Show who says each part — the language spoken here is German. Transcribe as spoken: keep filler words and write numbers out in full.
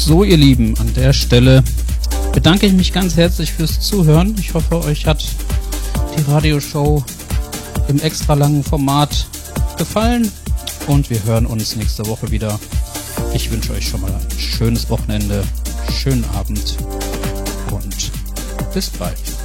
Speaker 1: So, ihr Lieben, an der Stelle bedanke ich mich ganz herzlich fürs Zuhören. Ich hoffe, euch hat die Radioshow im extra langen Format gefallen und wir hören uns nächste Woche wieder. Ich wünsche euch schon mal ein schönes Wochenende, schönen Abend und bis bald.